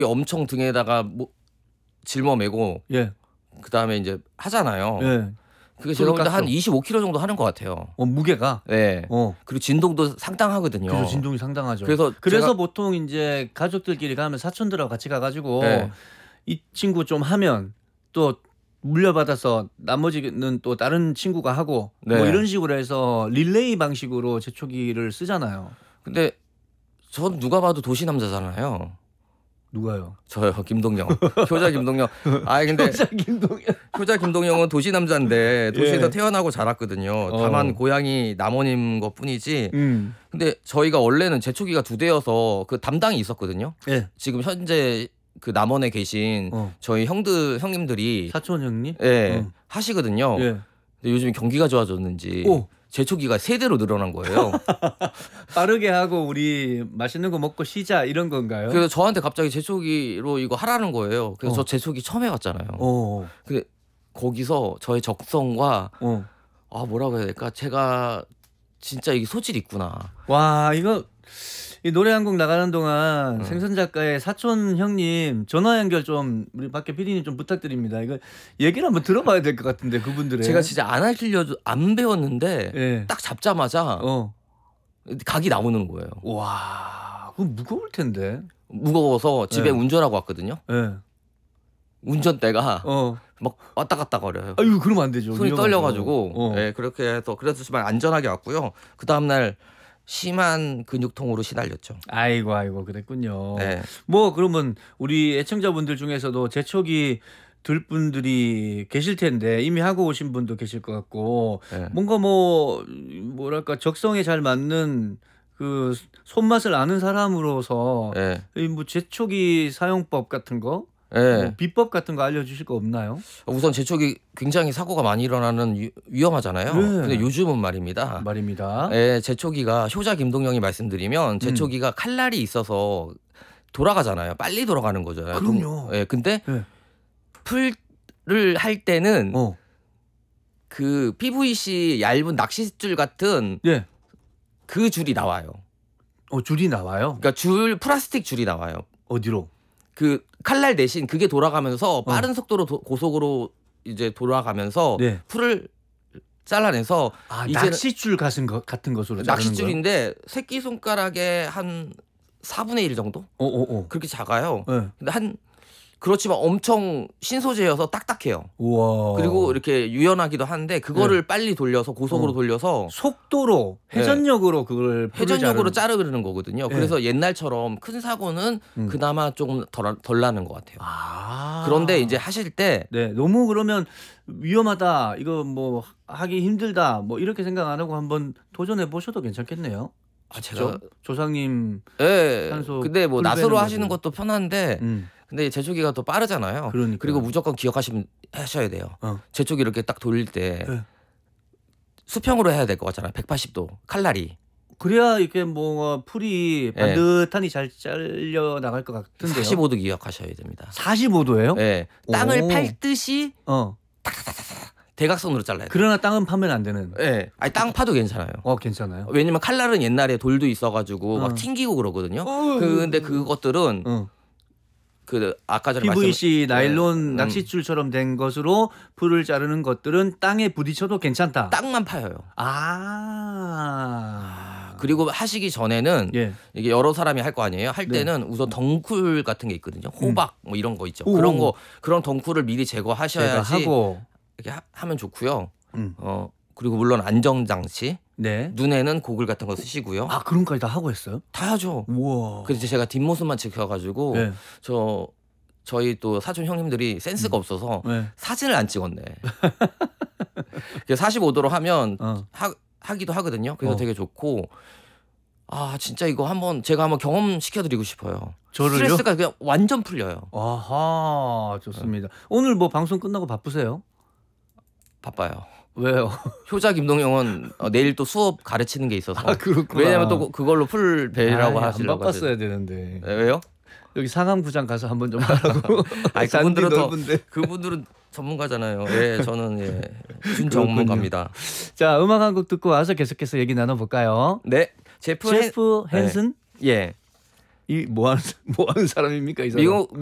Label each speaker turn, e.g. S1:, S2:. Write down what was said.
S1: 엄청 등에다가 뭐 짊어매고
S2: 예.
S1: 그다음에 이제 하잖아요.
S2: 예.
S1: 그게 제가 볼 때 한
S2: 가스.
S1: 25kg 정도 하는 것 같아요.
S2: 무게가.
S1: 네. 그리고 진동도 상당하거든요.
S2: 그래서 진동이 상당하죠.
S1: 그래서
S2: 제가 보통 이제 가족들끼리 가면 사촌들하고 같이 가가지고
S1: 네.
S2: 이 친구 좀 하면 또 물려받아서 나머지는 또 다른 친구가 하고
S1: 네.
S2: 뭐 이런 식으로 해서 릴레이 방식으로 제초기를 쓰잖아요.
S1: 근데 전 누가 봐도 도시 남자잖아요.
S2: 누가요?
S1: 저요, 김동영. 효자 김동영. 근데 효자 김동영은 도시 남자인데 도시에서
S2: 예.
S1: 태어나고 자랐거든요. 다만 고향이 남원인 것뿐이지. 근데 저희가 원래는 제초기가 2대여서 그 담당이 있었거든요.
S2: 예.
S1: 지금 현재 그 남원에 계신 저희 형님들이
S2: 사촌 형님?
S1: 예, 하시거든요.
S2: 예.
S1: 근데 요즘 경기가 좋아졌는지 제초기가 3대로 늘어난 거예요.
S2: 빠르게 하고 우리 맛있는 거 먹고 쉬자 이런 건가요?
S1: 그래서 저한테 갑자기 제초기로 이거 하라는 거예요. 그래서 저 제초기 처음 해봤잖아요. 근데 거기서 저의 적성과 뭐라고 해야 될까? 제가 진짜 이게 소질이 있구나.
S2: 와, 이거 이 노래 한 곡 나가는 동안 생선 작가의 사촌 형님 전화 연결 좀 우리 밖에 PD님 좀 부탁드립니다. 이거 얘기를 한번 들어봐야 될 것 같은데 그분들의.
S1: 제가 진짜 안 하려도 안 배웠는데
S2: 예.
S1: 딱 잡자마자 각이 나오는 거예요.
S2: 와, 그거 무거울 텐데.
S1: 무거워서 집에 운전하고 왔거든요.
S2: 예.
S1: 운전대가 막 왔다 갔다 거려요.
S2: 아유, 그러면 안 되죠.
S1: 손이
S2: 위험하죠.
S1: 떨려가지고 네, 그렇게 해서 그래서 정말 안전하게 왔고요. 그 다음 날 심한 근육통으로 시달렸죠.
S2: 아이고 그랬군요.
S1: 네.
S2: 뭐 그러면 우리 애청자분들 중에서도 제초기 들 분들이 계실 텐데 이미 하고 오신 분도 계실 것 같고 뭔가 뭐랄까 적성에 잘 맞는 그 손맛을 아는 사람으로서 이 뭐 제초기 사용법 같은 거, 뭐 비법 같은 거 알려주실 거 없나요?
S1: 우선 제초기 굉장히 사고가 많이 일어나는 위험하잖아요. 근데 요즘은 말입니다. 제초기가 효자 김동영이 말씀드리면 제초기가 칼날이 있어서 돌아가잖아요. 빨리 돌아가는 거잖아요.
S2: 그럼요.
S1: 근데 풀을 할 때는 그 PVC 얇은 낚싯줄 같은 그 줄이 나와요.
S2: 줄이 나와요?
S1: 그러니까 플라스틱 줄이 나와요.
S2: 어디로?
S1: 그 칼날 대신 그게 돌아가면서 빠른 속도로 고속으로 이제 돌아가면서 풀을 잘라내서
S2: 낚싯줄 같은 것으로 자르는
S1: 낚싯줄인데 새끼손가락의 한 4분의 1 정도? 그렇게 작아요. 근데 그렇지만 엄청 신소재여서 딱딱해요.
S2: 우와.
S1: 그리고 이렇게 유연하기도 한데 그거를 빨리 돌려서 고속으로 돌려서
S2: 속도로 회전력으로 그걸
S1: 자르는 거거든요. 그래서 옛날처럼 큰 사고는 그나마 조금 덜 나는 것 같아요. 그런데 이제 하실 때
S2: 너무 그러면 위험하다, 이거 뭐 하기 힘들다, 뭐 이렇게 생각 안 하고 한번 도전해 보셔도 괜찮겠네요.
S1: 제가
S2: 조상님 산소
S1: 근데 뭐 낫으로 하시는 것도 편한데 근데 제초기가 더 빠르잖아요. 그리고 무조건 하셔야 돼요. 제초기 이렇게 딱 돌릴 때 수평으로 해야 될 것 같잖아요. 180도 칼날이.
S2: 그래야 이렇게 뭐 풀이 반듯하니 잘 잘려 나갈 것 같은데요.
S1: 45도 기억하셔야 됩니다.
S2: 45도예요?
S1: 네. 땅을 팔듯이 대각선으로 잘라야 돼요.
S2: 그러나 땅은 파면 안 되는.
S1: 땅 파도 괜찮아요.
S2: 괜찮아요.
S1: 왜냐면 칼날은 옛날에 돌도 있어가지고 막 튕기고 그러거든요. 근데 그것들은 아까 전에
S2: PVC 나일론 낚싯줄처럼 된 것으로 풀을 자르는 것들은 땅에 부딪혀도 괜찮다.
S1: 땅만 파여요. 그리고 하시기 전에는 이게 여러 사람이 할 거 아니에요. 할 때는 우선 덩쿨 같은 게 있거든요. 호박 뭐 이런 거 있죠. 그런 덩쿨을 미리 제거하셔야지 이렇게 하면 좋고요. 그리고 물론 안정장치. 눈에는 고글 같은 거 쓰시고요.
S2: 그런 거까지 다 하고 했어요?
S1: 다 하죠.
S2: 우와.
S1: 그래서 제가 뒷모습만 지켜가지고 저희 또 사촌 형님들이 센스가 없어서 사진을 안 찍었네. 45도로 하면 하기도 하거든요. 그래서 되게 좋고 진짜 이거 제가 한번 경험시켜드리고 싶어요. 스트레스가 그냥 완전 풀려요.
S2: 아하, 좋습니다. 오늘 뭐 방송 끝나고 바쁘세요?
S1: 바빠요.
S2: 왜요?
S1: 효자 김동영은 내일 또 수업 가르치는 게 있어서.
S2: 그렇구나.
S1: 왜냐면 또 그걸로 풀 배라고 하시려고.
S2: 안 바빴어야 되는데.
S1: 왜요?
S2: 여기 상암구장 가서 한번 좀 하라고.
S1: 그분들은 전문가잖아요. 저는 준전문가입니다.
S2: 자, 음악 한 곡 듣고 와서 계속해서 얘기 나눠볼까요?
S1: 네.
S2: 제프 헨슨? 이 뭐 하는 사람입니까 이 사람?
S1: 미국